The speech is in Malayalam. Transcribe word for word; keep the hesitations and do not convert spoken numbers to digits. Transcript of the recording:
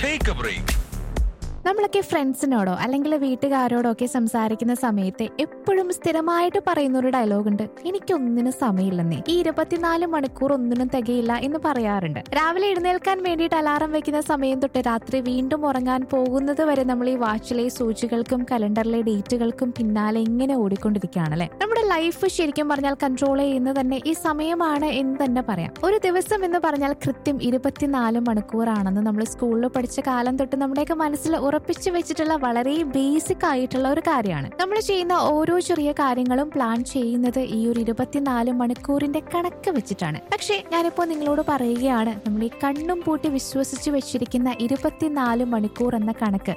Take a break. നമ്മളൊക്കെ ഫ്രണ്ട്സിനോടോ അല്ലെങ്കിൽ വീട്ടുകാരോടോ ഒക്കെ സംസാരിക്കുന്ന സമയത്ത് എപ്പോഴും സ്ഥിരമായിട്ട് പറയുന്ന ഒരു ഡയലോഗ് ഉണ്ട്, എനിക്കൊന്നിനും സമയമില്ലെന്നേ, ഈ ഇരുപത്തിനാല് മണിക്കൂർ ഒന്നിനും തികയില്ല എന്ന് പറയാറുണ്ട്. രാവിലെ എഴുന്നേൽക്കാൻ വേണ്ടിയിട്ട് അലാറം വെക്കുന്ന സമയം തൊട്ട് രാത്രി വീണ്ടും ഉറങ്ങാൻ പോകുന്നത് വരെ നമ്മൾ ഈ വാച്ചിലെ സൂചികൾക്കും കലണ്ടറിലെ ഡേറ്റുകൾക്കും പിന്നാലെ ഇങ്ങനെ ഓടിക്കൊണ്ടിരിക്കുകയാണല്ലേ. നമ്മുടെ ലൈഫ് ശരിക്കും പറഞ്ഞാൽ കൺട്രോൾ ചെയ്യുന്നത് തന്നെ ഈ സമയമാണ് എന്ന് തന്നെ പറയാം. ഒരു ദിവസം എന്ന് പറഞ്ഞാൽ കൃത്യം ഇരുപത്തിനാല് മണിക്കൂറാണെന്ന് നമ്മൾ സ്കൂളിൽ പഠിച്ച കാലം തൊട്ട് നമ്മുടെയൊക്കെ മനസ്സിൽ ഉറപ്പിച്ചു വെച്ചിട്ടുള്ള വളരെ ബേസിക് ആയിട്ടുള്ള ഒരു കാര്യമാണ്. നമ്മൾ ചെയ്യുന്ന ഓരോ ചെറിയ കാര്യങ്ങളും പ്ലാൻ ചെയ്യുന്നത് ഈ ഒരു ഇരുപത്തിനാല് മണിക്കൂറിന്റെ കണക്ക് വെച്ചിട്ടാണ്. പക്ഷേ ഞാനിപ്പോ നിങ്ങളോട് പറയുകയാണ്, നമ്മൾ ഈ കണ്ണും പൂട്ടി വിശ്വസിച്ച് വെച്ചിരിക്കുന്ന ഇരുപത്തിനാല് മണിക്കൂർ എന്ന കണക്ക്